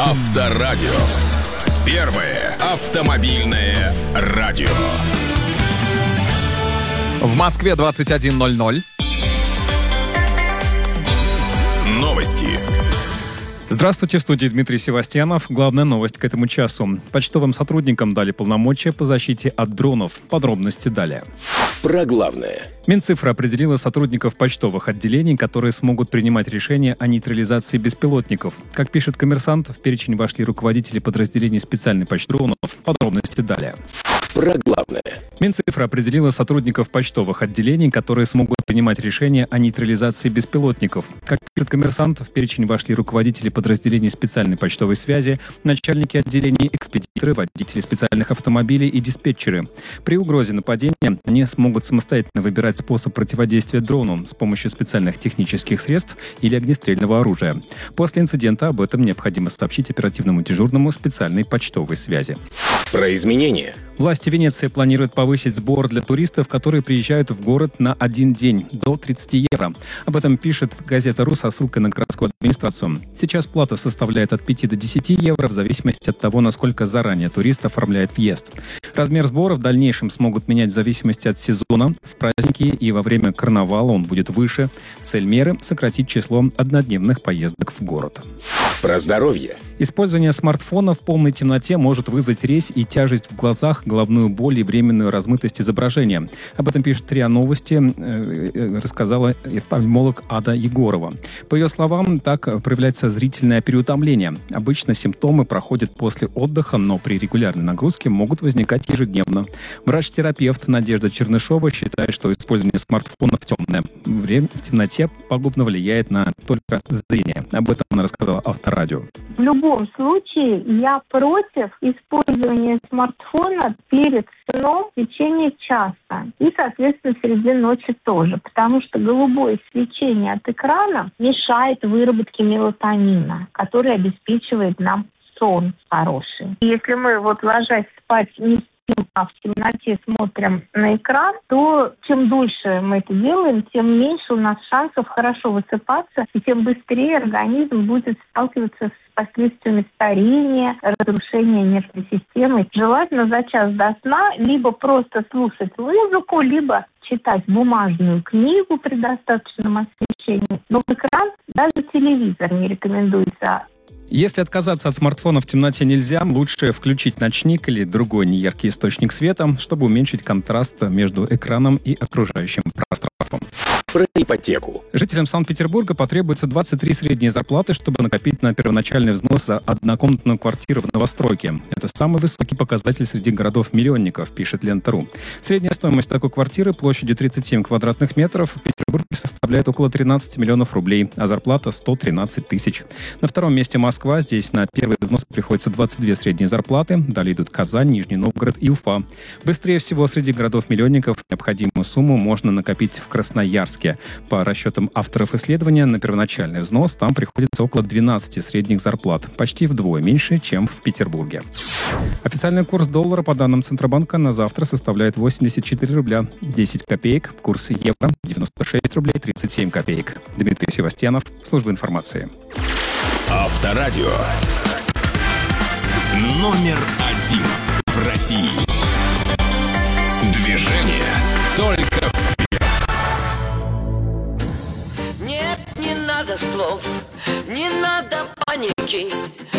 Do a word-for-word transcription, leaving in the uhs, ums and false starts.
Авторадио. Первое автомобильное радио. В Москве двадцать один ноль ноль. Новости. Здравствуйте, в студии Дмитрий Севастьянов. Главная новость к этому часу. Почтовым сотрудникам дали полномочия по защите от дронов. Подробности далее. Про главное. Минцифра определила сотрудников почтовых отделений, которые смогут принимать решения о нейтрализации беспилотников. Как пишет «Коммерсант», в перечень вошли руководители подразделений специальной почты дронов. Подробности далее. Про главное. Минцифра определила сотрудников почтовых отделений, которые смогут принимать решения о нейтрализации беспилотников. Как пишет «Коммерсант», в перечень вошли руководители подразделений специальной почтовой связи, начальники отделений, экспедиторы, водители специальных автомобилей и диспетчеры. При угрозе нападения они смогут самостоятельно выбирать способ противодействия дрону с помощью специальных технических средств или огнестрельного оружия. После инцидента об этом необходимо сообщить оперативному дежурному специальной почтовой связи. Про изменения. Власти Венеции планируют повысить сбор для туристов, которые приезжают в город на один день, до тридцать евро. Об этом пишет газета «Ру» со ссылкой на городскую администрацию. Сейчас плата составляет от пяти до десяти евро в зависимости от того, насколько заранее турист оформляет въезд. Размер сбора в дальнейшем смогут менять в зависимости от сезона. В праздники и во время карнавала он будет выше. Цель меры – сократить число однодневных поездок в город. Про здоровье. Использование смартфона в полной темноте может вызвать резь и тяжесть в глазах, головную боль и временную размытость изображения. Об этом пишет РИА Новости, э, рассказала офтальмолог Ада Егорова. По ее словам, так проявляется зрительное переутомление. Обычно симптомы проходят после отдыха, но при регулярной нагрузке могут возникать ежедневно. Врач-терапевт Надежда Чернышова считает, что использование смартфона в темное время в темноте пагубно влияет на только зрение. Об этом она рассказала Авторадио. В любом случае, я против использования смартфона перед сном в течение часа. И, соответственно, среди ночи тоже. Потому что голубое свечение от экрана мешает выработке мелатонина, который обеспечивает нам сон хороший. Если мы, вот ложась спать, не а в темноте смотрим на экран, то чем дольше мы это делаем, тем меньше у нас шансов хорошо высыпаться, и тем быстрее организм будет сталкиваться с последствиями старения, разрушения нервной системы. Желательно за час до сна либо просто слушать музыку, либо читать бумажную книгу при достаточном освещении. Но в экран даже телевизор не рекомендуется. Если отказаться от смартфона в темноте нельзя, лучше включить ночник или другой неяркий источник света, чтобы уменьшить контраст между экраном и окружающим пространством. Про ипотеку. Жителям Санкт-Петербурга потребуется двадцать три средние зарплаты, чтобы накопить на первоначальный взнос за однокомнатную квартиру в новостройке. Это самый высокий показатель среди городов-миллионников, пишет Лента.ру. Средняя стоимость такой квартиры площадью тридцать семь квадратных метров в Петербурге составляет около тринадцать миллионов рублей, а зарплата сто тринадцать тысяч. На втором месте Москва. Здесь на первый взнос приходится двадцать две средние зарплаты. Далее идут Казань, Нижний Новгород и Уфа. Быстрее всего среди городов-миллионников необходимую сумму можно накопить в Красноярске. По расчетам авторов исследования, на первоначальный взнос там приходится около двенадцати средних зарплат, почти вдвое меньше, чем в Петербурге. Официальный курс доллара по данным Центробанка на завтра составляет восемьдесят четыре рубля десять копеек, курс евро девяносто шесть рублей тридцать семь копеек. Дмитрий Севастьянов, служба информации. Авторадио. Номер один в России. Движение только вперед. Нет, не надо слов, не надо паники.